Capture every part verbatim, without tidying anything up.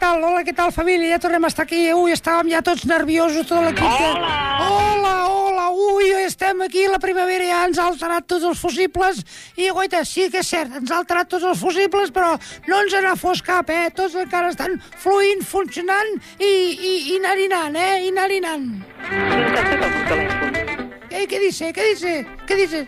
tal? Hola, què tal, família? Ja tornem a estar aquí. Ui, estàvem ja tots nerviosos, tot l'equip. Hola! Hola, hola, ui, estem aquí, la primavera ja ens ha alterat tots els fusibles. I, guaita, sí que és cert, ens ha alterat tots els fusibles, però no ens n'ha fos cap, eh? Tots encara estan fluint, funcionant i, i, i narinant, eh? I narinant. Eh, què dice? Què dice? Què dice?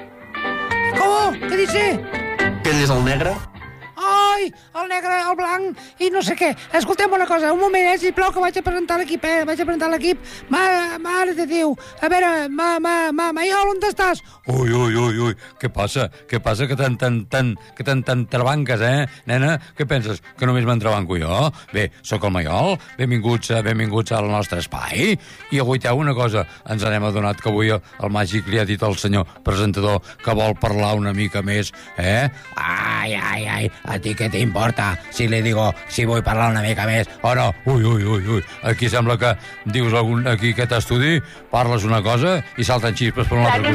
Com? Què dice? Que ell és el negre? Ai, el negre, el blanc i no sé què. Escoltem una cosa, un moment, eh, sisplau, que vaig a presentar l'equip, eh? Vaig a presentar l'equip. Ma, mare de Déu. A veure, ma, ma, ma, Maiol, on estàs? Ui, ui, ui, ui, què passa? Què passa que tan, tan, tan, que tan, tan trabanques, eh? Nena, què penses? Que només m'entrebanco jo? Bé, sóc el Maiol, benvinguts, benvinguts al nostre espai. I aguaiteu una cosa, ens n'hem adonat que avui el màgic li ha dit al senyor presentador que vol parlar una mica més, eh? Ai, ai, ai, a ti què t'importa si li digo si vull parlar una mica més o no? Ui, ui, ui, ui. Aquí sembla que dius algun, aquí aquest estudi, parles una cosa i salten xispes per un altre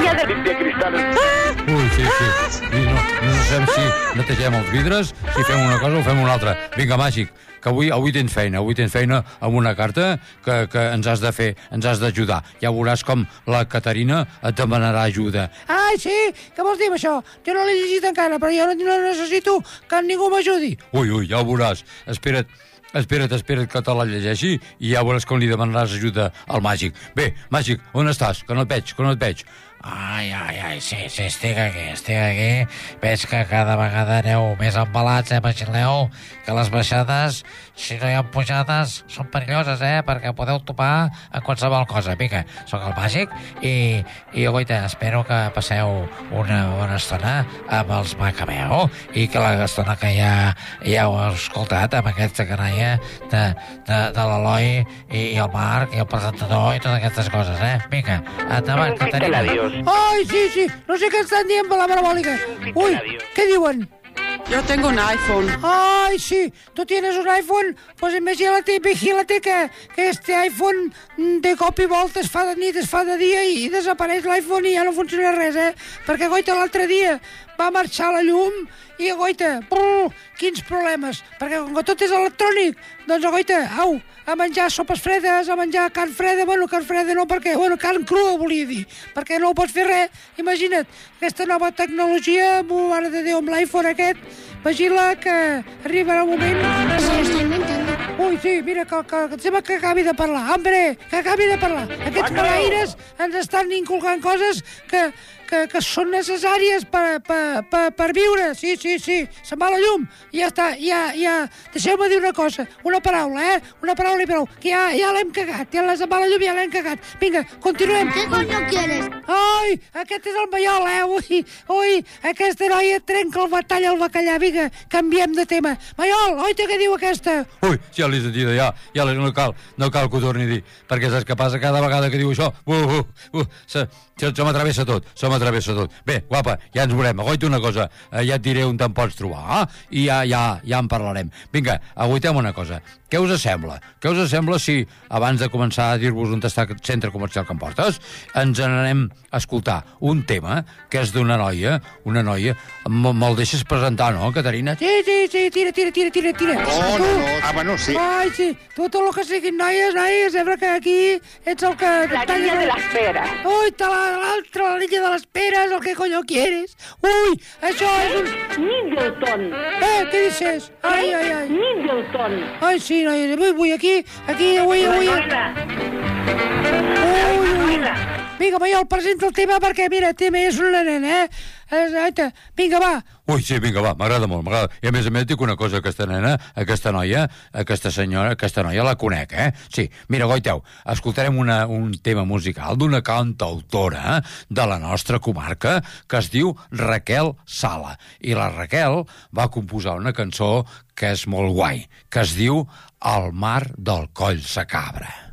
costat. Ui, sí, sí. I no, no sabem si netegem els vidres, si fem una cosa o fem una altra. Vinga, màgic, que avui, avui tens feina, avui tens feina amb una carta que, que ens has de fer, ens has d'ajudar. Ja veuràs com la Caterina et demanarà ajuda. Ai, sí? Què vols dir amb això? Jo no l'he llegit encara, però jo no necessito que ningú m'ajudi. Ui, ui, ja ho veuràs. Espera't, espera't, espera't que te la llegeixi i ja veuràs com li demanaràs ajuda al màgic. Bé, màgic, on estàs? Que no et veig, que no et veig. Ai, ai, ai, sí, sí, estic aquí, estic aquí. Veig que cada vegada aneu més embalats, eh? Imagineu que les baixades, si no hi ha pujades, són perilloses, eh? Perquè podeu topar en qualsevol cosa. Vinga, sóc el màgic i, i guaita, espero que passeu una bona estona amb els Macabeu i que l'estona que ja, ja heu escoltat amb aquesta canalla de, de, de l'Eloi i, i el Marc i el presentador i totes aquestes coses, eh? Vinga, endavant, Caterina. Ai, sí, sí, no sé què estan dient per la parabòlica. Ui, què diuen? Yo tengo un iPhone. Ay, sí, tú tienes un iPhone, pues imagínate, vigílate que, que este iPhone de cop i volta es fa de nit, es fa de dia i, i desapareix l'iPhone i ja no funciona res, eh? Perquè, goita, l'altre dia va marxar la llum i, goita, brrr, quins problemes, perquè com que tot és electrònic, doncs, goita, au, a menjar sopes fredes, a menjar carn freda, bueno, carn freda no, perquè, bueno, carn crua volia dir, perquè no ho pots fer res, imagina't, aquesta nova tecnologia, mare de Déu, amb l'iPhone aquest, imagina que arribarà un moment... Se lo está inventando. Ui, sí, mira, que, que, que sembla que acabi de parlar. Hombre, que acabi de parlar. Aquests malaires ens estan inculcant coses que, que, que són necessàries per, per, per, per viure. Sí, sí, sí, se'n va la llum. I ja està, ja, ja... Deixeu-me dir una cosa, una paraula, eh? Una paraula i prou, que ja, ja l'hem cagat. Ja se'n va la llum i ja l'hem cagat. Vinga, continuem. ¿Qué coño quieres? Ai, aquest és el Maiol, eh? Ui, ui, aquesta noia trenca el batall al bacallà. Vinga, canviem de tema. Maiol, oita, què diu aquesta? Ui, ja l'he sentit, ja, ja l'he, no cal, no cal que ho torni a dir, perquè saps què passa cada vegada que diu això? Uh, uh, uh, se, se, se m'atravessa tot, se m'atravessa tot. Bé, guapa, ja ens veurem, aguaita una cosa, eh, ja et diré on te'n pots trobar, eh? I ja, ja, ja en parlarem. Vinga, aguaitem una cosa, què us sembla? Què us sembla si, abans de començar a dir-vos on està aquest centre comercial que em portes, ens n'anem a escoltar un tema que és d'una noia, una noia, me'l deixes presentar, no, Caterina? Sí, sí, sí, tira, tira, tira, tira, tira. Oh, no, no, ah, bueno, sí. Ai, sí, tu tot el que siguin noies, noies, sembla que aquí ets el que... La niña de las peras. Ui, l'altra, la niña de les peres, el que coño quieres? Ui, això és un... Middleton. Eh, què dices? Ai, ai, ai. Middleton. Ai, sí, noies, vull, vull, aquí, aquí, ui, ui. Ui, ui. Vinga, Maiol, presenta el tema perquè, mira, el tema és una nena, eh? Vinga, va. Ui, sí, vinga, va, m'agrada molt, m'agrada. I a més a més dic una cosa, aquesta nena, aquesta noia, aquesta senyora, aquesta noia la conec, eh? Sí, mira, goiteu, escoltarem una, un tema musical d'una cantautora de la nostra comarca que es diu Raquel Sala. I la Raquel va composar una cançó que és molt guai, que es diu El mar del Coll sa Cabra.